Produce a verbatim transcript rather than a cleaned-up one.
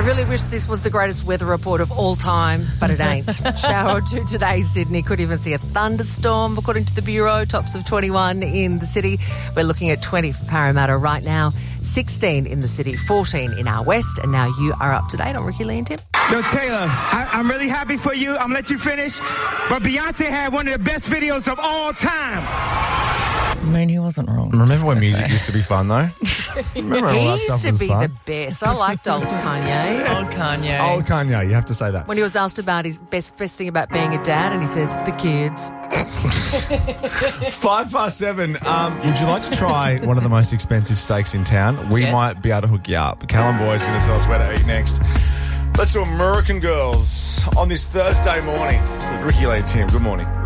really wish this was the greatest weather report of all time, but it ain't. Shower or two today, Sydney. Could even see a thunderstorm, according to the Bureau. Tops of twenty-one in the city. We're looking at twenty for Parramatta right now. sixteen in the city, fourteen in our west. And now you are up to date on Ricky Lee and Tim. Yo, Taylor, I, I'm really happy for you. I'm going to let you finish. But Beyonce had one of the best videos of all time. I mean, he wasn't wrong. Remember when music used to be fun, though? Remember he used to be fun? The best. I liked old Kanye. Old Kanye. Old Kanye, you have to say that. When he was asked about his best best thing about being a dad, and he says, the kids. Five past seven. Um, would you like to try one of the most expensive steaks in town? We Yes. might be able to hook you up. Callum Boy's going to tell us where to eat next. Let's do American Girls on this Thursday morning. Ricky Lee and Tim, good morning.